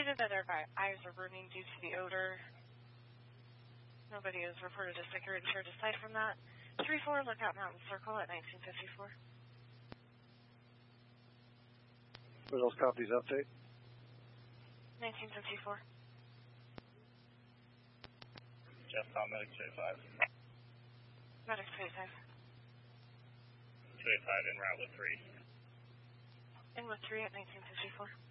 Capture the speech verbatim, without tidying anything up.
stated that their eyes are burning due to the odor. Nobody has reported a security charge aside from that. three four, Lookout Mountain Circle at nineteen fifty-four. Results copies update. nineteen fifty-four. Jeff, call Medic two eighty-five. Medic two eighty-five. two eighty-five en route with three. In with three at nineteen fifty-four.